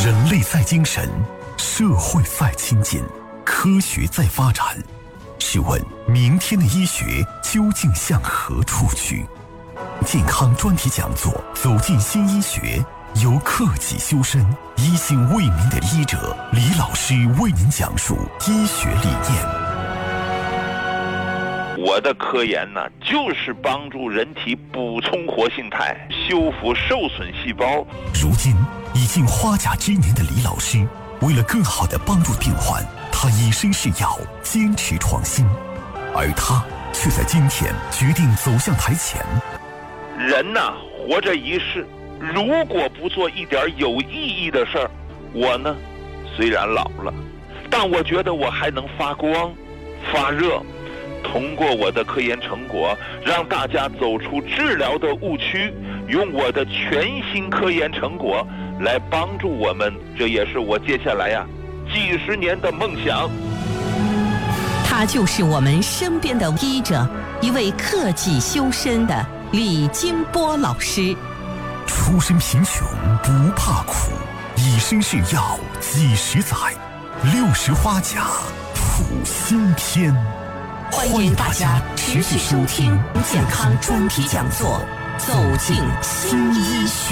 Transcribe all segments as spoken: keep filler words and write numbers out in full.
人类在精神，社会在亲近，科学在发展。试问明天的医学究竟向何处去？健康专题讲座走进新医学，由克己修身、医心为民的医者李老师为您讲述医学理念。 我的科研呢，就是帮助人体补充活性肽，修复受损细胞。 如今已近花甲之年的李老师，为了更好地帮助病患，他以身试药，坚持创新，而他却在今天决定走向台前。 人呐，活着一世，如果不做一点有意义的事儿，我呢，虽然老了，但我觉得我还能发光、发热。通过我的科研成果，让大家走出治疗的误区，用我的全新科研成果来帮助我们，这也是我接下来呀、啊、几十年的梦想。 他就是我们身边的医者，一位克己修身的李金波老师。 出身贫穷不怕苦，以身试药几十载，六十花甲谱新篇。 欢迎大家持续收听健康专题讲座，走进新医学。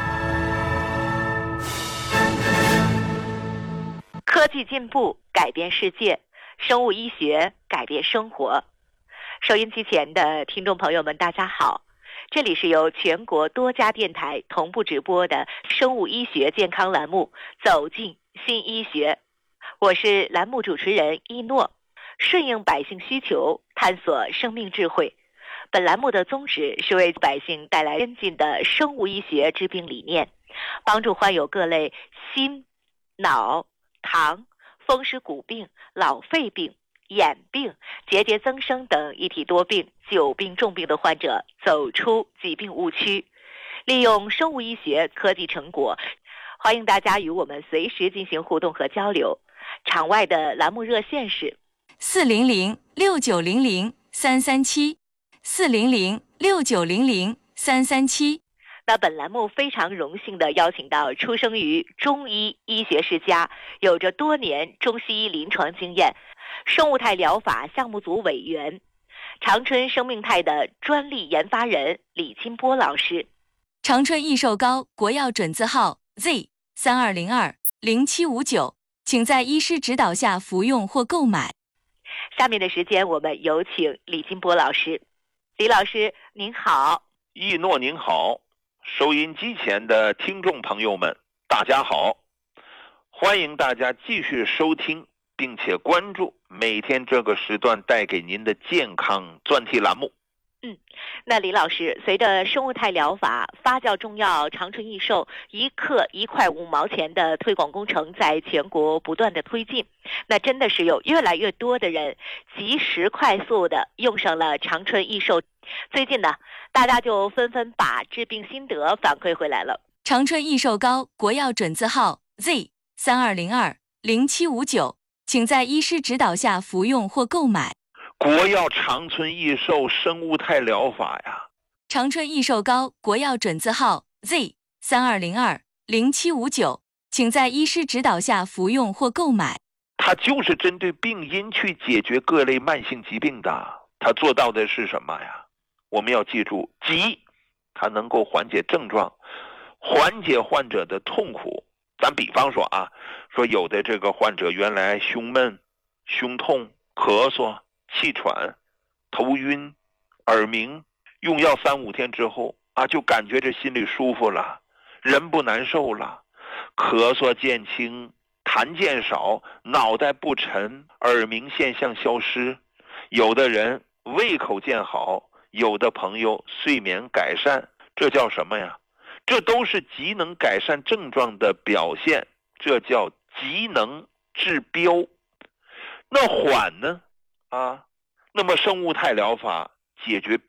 科技进步改变世界，生物医学改变生活。收音机前的听众朋友们，大家好，这里是由全国多家电台同步直播的生物医学健康栏目《走进新医学》，我是栏目主持人一诺。顺应百姓需求，探索生命智慧。本栏目的宗旨是为百姓带来先进的生物医学治病理念，帮助患有各类心、脑、糖、风湿骨病、老肺病、眼病、结节增生等一体多病、久病重病的患者走出疾病误区，利用生物医学科技成果。欢迎大家与我们随时进行互动和交流。场外的栏目热线是四零零六九零零三三七，四零零六九零零三三七。 那本栏目非常荣幸地邀请到出生于中医医学世家，有着多年中西医临床经验，生物肽疗法项目组委员，长春生命肽的专利研发人李金波老师。 长春益寿膏国药准字号 Z 三二零二零七五九，请在医师指导下服用或购买。 下面的时间，我们有请李金波老师。李老师您好。 一诺您好，收音机前的听众朋友们大家好，欢迎大家继续收听并且关注每天这个时段带给您的健康专题栏目。 嗯，那李老师，随着生物肽疗法发酵中药长春益寿一克一块五毛钱的推广工程在全国不断的推进，那真的是有越来越多的人及时快速的用上了长春益寿。最近呢，大家就纷纷把治病心得反馈回来了。 长春益寿膏国药准字号 Z 三二零二零七五九，请在医师指导下服用或购买。 国药长春益寿生物肽疗法呀， 长春益寿膏国药准字号 Z 三二零二零七五九，请在医师指导下服用或购买。 它就是针对病因去解决各类慢性疾病的。它做到的是什么呀？我们要记住，急，它能够缓解症状，缓解患者的痛苦。咱比方说啊，说有的这个患者原来胸闷、胸痛、咳嗽、气喘、头晕、耳鸣，用药三五天之后啊，就感觉这心里舒服了，人不难受了，咳嗽渐轻，痰渐少，脑袋不沉，耳鸣现象消失。有的人胃口渐好，有的朋友睡眠改善，这叫什么呀？这都是极能改善症状的表现，这叫极能治标。那缓呢？啊，那么生物肽疗法解决